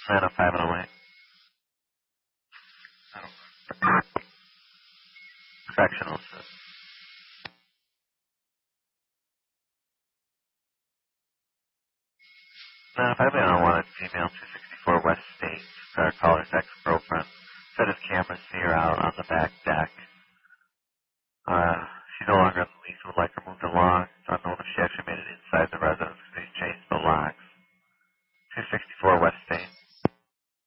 905 and 08. Correctional assist. 905 and 01, female 264 West State. Our caller's ex-girlfriend set his camera see her out on the back deck. She no longer on the lease would like her moved along. It's unknown if she actually made it inside the